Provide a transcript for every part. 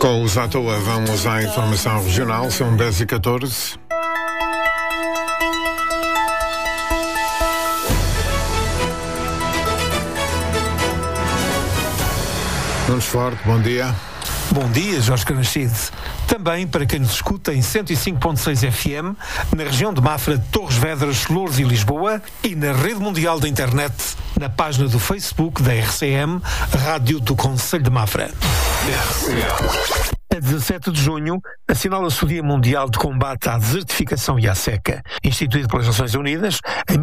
Com os à toa, vamos à informação regional, são 10h14. Nunes Forte, bom dia. Bom dia, Jorge Canachide. Também para quem nos escuta em 105.6 FM, na região de Mafra, Torres Vedras, Loures e Lisboa, e na rede mundial da internet, na página do Facebook da RCM, Rádio do Concelho de Mafra. A 17 de junho, assinala-se o Dia Mundial de Combate à Desertificação e à Seca, instituído pelas Nações Unidas em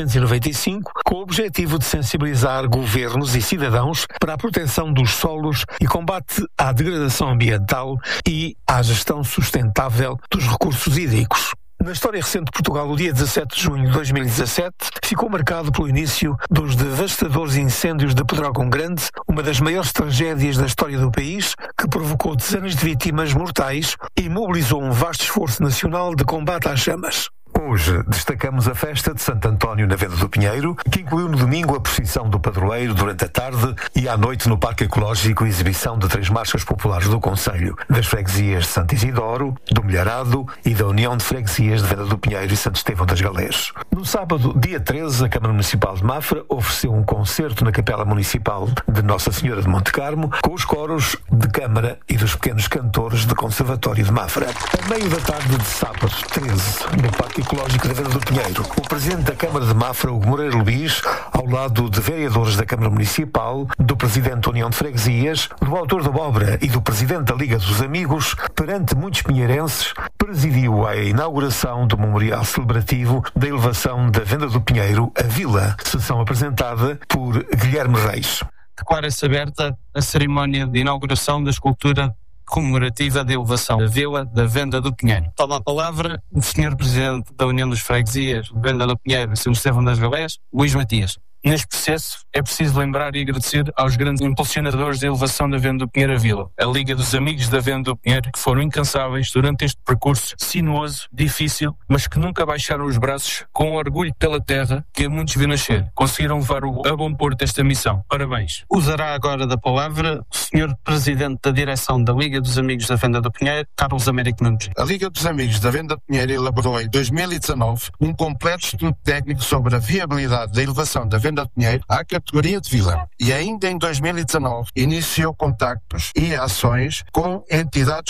1995, com o objetivo de sensibilizar governos e cidadãos para a proteção dos solos e combate à degradação ambiental e à gestão sustentável dos recursos hídricos. Na história recente de Portugal, o dia 17 de junho de 2017 ficou marcado pelo início dos devastadores incêndios de Pedrógão Grande, uma das maiores tragédias da história do país, que provocou dezenas de vítimas mortais e mobilizou um vasto esforço nacional de combate às chamas. Hoje destacamos a festa de Santo António na Venda do Pinheiro, que incluiu no domingo a procissão do padroeiro durante a tarde e à noite no Parque Ecológico a exibição de 3 marchas populares do Concelho, das freguesias de Santo Isidoro, do Milharado e da União de Freguesias de Venda do Pinheiro e Santo Estevão das Galés. No sábado, dia 13, a Câmara Municipal de Mafra ofereceu um concerto na Capela Municipal de Nossa Senhora de Monte Carmo, com os coros de Câmara e dos pequenos cantores do Conservatório de Mafra. A meio da tarde de sábado 13, no Parque Ecológico da Venda do Pinheiro, o Presidente da Câmara de Mafra, Hugo Moreira Luís, ao lado de vereadores da Câmara Municipal, do Presidente da União de Freguesias, do Autor da Obra e do Presidente da Liga dos Amigos, perante muitos pinheirenses, presidiu a inauguração do Memorial Celebrativo da elevação da Venda do Pinheiro à Vila, sessão apresentada por Guilherme Reis. Declara-se aberta a cerimónia de inauguração da escultura comemorativa da elevação da Vila da Venda do Pinheiro. Toma a palavra o Sr. Presidente da União dos Freguesias de Venda do Pinheiro e São Estevão das Galés, Luís Matias. Neste processo, é preciso lembrar e agradecer aos grandes impulsionadores da elevação da Venda do Pinheiro à Vila, a Liga dos Amigos da Venda do Pinheiro, que foram incansáveis durante este percurso sinuoso, difícil, mas que nunca baixaram os braços, com orgulho pela terra que a muitos viu nascer. Conseguiram levar a bom porto esta missão. Parabéns. Usará agora da palavra o Sr. Presidente da Direção da Liga dos Amigos da Venda do Pinheiro, Carlos Américo Nunes. A Liga dos Amigos da Venda do Pinheiro elaborou em 2019 um completo estudo técnico sobre a viabilidade da elevação da Venda do Pinheiro à categoria de vila e ainda em 2019 iniciou contactos e ações com entidades